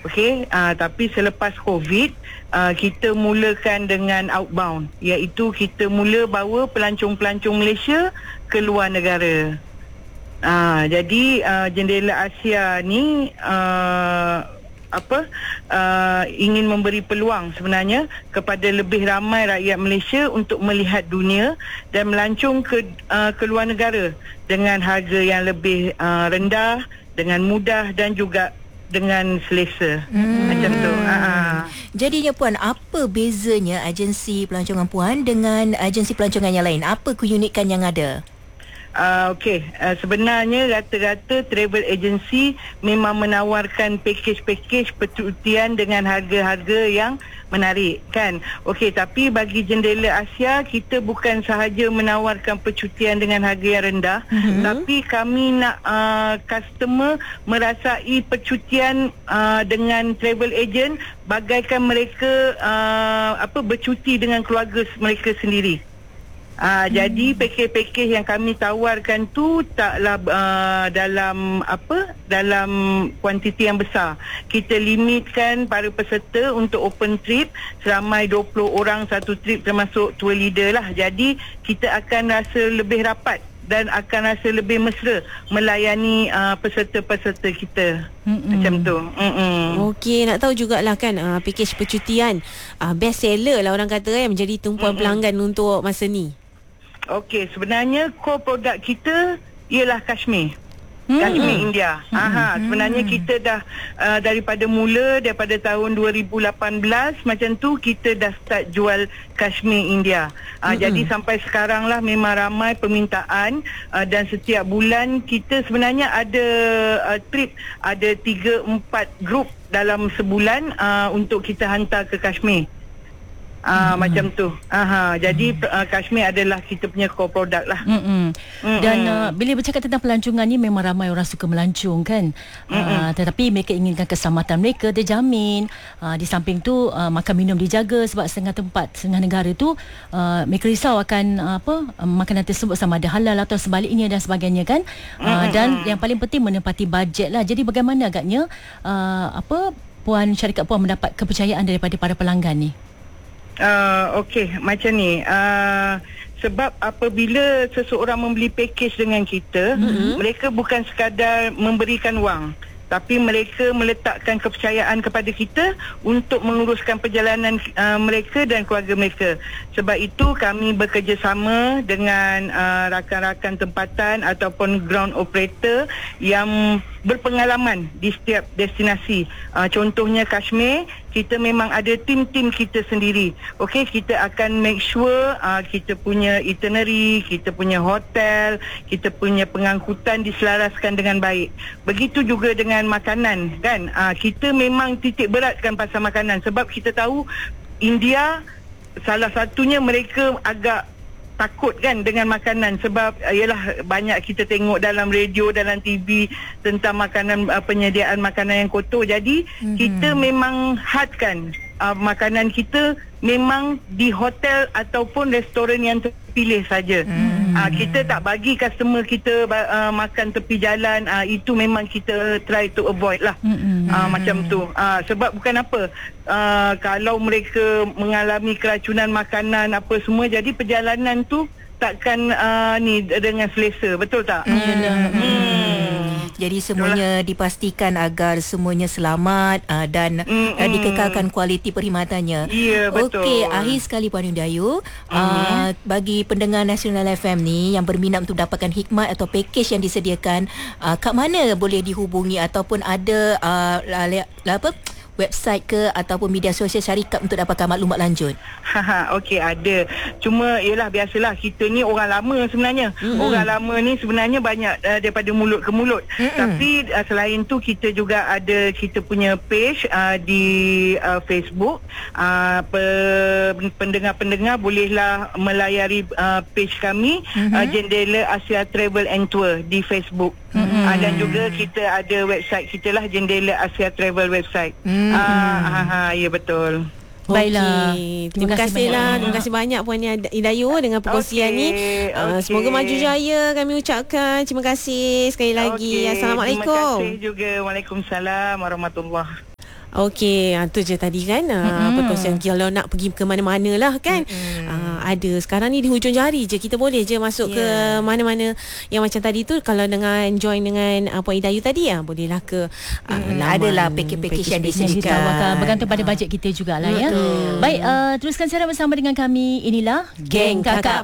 Okey, tapi selepas COVID kita mulakan dengan outbound, iaitu kita mula bawa pelancong-pelancong Malaysia ke luar negara. Jadi Jendela Asia ni ingin memberi peluang sebenarnya kepada lebih ramai rakyat Malaysia untuk melihat dunia dan melancong ke luar negara dengan harga yang lebih rendah, dengan mudah dan juga dengan selesa. Macam tu. Jadinya Puan, apa bezanya agensi pelancongan Puan dengan agensi pelancongan yang lain? Apa keunikan yang ada? Sebenarnya rata-rata travel agency memang menawarkan pakej-pakej percutian dengan harga-harga yang menarik, kan? Tapi bagi Jendela Asia, kita bukan sahaja menawarkan percutian dengan harga yang rendah, tapi kami nak customer merasai percutian dengan travel agent bagaikan mereka bercuti dengan keluarga mereka sendiri. Jadi pakej-pakej yang kami tawarkan tu taklah dalam kuantiti yang besar. Kita limitkan para peserta untuk open trip seramai 20 orang satu trip, termasuk tour leader lah. Jadi kita akan rasa lebih rapat dan akan rasa lebih mesra melayani peserta-peserta kita. Macam tu. Okey, nak tahu jugalah kan, pakej percutian best seller lah orang kata, menjadi tumpuan pelanggan untuk masa ni. Okey, sebenarnya core produk kita ialah Kashmir. Kashmir India. Sebenarnya kita dah daripada tahun 2018 macam tu kita dah start jual Kashmir India. Jadi sampai sekarang lah memang ramai permintaan, dan setiap bulan kita sebenarnya ada trip, ada 3-4 grup dalam sebulan untuk kita hantar ke Kashmir. Macam tu. Jadi Kashmir adalah kita punya core product lah. Dan bila bercakap tentang pelancongan ni, memang ramai orang suka melancong, kan? Tetapi mereka inginkan keselamatan mereka terjamin. Di samping tu makan minum dijaga, sebab setengah negara tu mereka risau akan makanan tersebut sama ada halal atau sebaliknya dan sebagainya, kan? Dan yang paling penting menepati bajet lah. Jadi bagaimana agaknya syarikat Puan mendapat kepercayaan daripada para pelanggan ni? Macam ni. Sebab apabila seseorang membeli pakej dengan kita, mereka bukan sekadar memberikan wang, tapi mereka meletakkan kepercayaan kepada kita untuk menguruskan perjalanan mereka dan keluarga mereka. Sebab itu kami bekerjasama dengan rakan-rakan tempatan ataupun ground operator yang berpengalaman di setiap destinasi. Contohnya Kashmir, kita memang ada tim-tim kita sendiri. Kita akan make sure kita punya itinerary, kita punya hotel, kita punya pengangkutan diselaraskan dengan baik. Begitu juga dengan makanan, kan? Kita memang titik beratkan pasal makanan, sebab kita tahu India salah satunya mereka agak takut, kan, dengan makanan, sebab ialah banyak kita tengok dalam radio, dalam TV tentang makanan, penyediaan makanan yang kotor. Jadi kita memang hadkan makanan kita memang di hotel ataupun restoran yang terpilih saja. Kita tak bagi customer kita makan tepi jalan. Itu memang kita try to avoid lah. Macam tu. Sebab bukan apa, kalau mereka mengalami keracunan makanan apa semua, jadi perjalanan tu takkan dengan selesa. Betul tak? Jadi semuanya dipastikan agar semuanya selamat dan dikekalkan kualiti perkhidmatannya. Ya, betul. Okey, akhir sekali Puan Indayu, bagi pendengar Nasional FM ni yang berminat untuk dapatkan khidmat atau pakej yang disediakan, kat mana boleh dihubungi ataupun ada website ke ataupun media sosial syarikat untuk dapatkan maklumat lanjut? Okey, ada. Cuma ialah biasalah, kita ni orang lama sebenarnya. Orang lama ni sebenarnya banyak daripada mulut ke mulut. Tapi selain tu kita juga ada kita punya page di Facebook. Pendengar-pendengar bolehlah melayari page kami, Jendela Asia Travel and Tour di Facebook. Dan juga kita ada website kita lah, Jendela Asia Travel website. Ya, betul. Baiklah. Terima kasih lah. Terima kasih banyak Puan Indayu dengan perkongsian ni. Semoga maju jaya kami ucapkan. Terima kasih sekali lagi. Assalamualaikum. Terima kasih juga. Waalaikumsalam warahmatullahi. Okey, tu je tadi kan. Perkongsian kalau nak pergi ke mana-mana lah kan. Ada sekarang ni di hujung jari je kita boleh je masuk ke mana-mana yang macam tadi tu. Kalau dengan join dengan Puan Ida Ayu tadi bolehlah ke adalah package yang disediakan. Bergantung pada bajet kita jugalah ya. Baik, teruskan siaran bersama dengan kami. Inilah Geng Kakak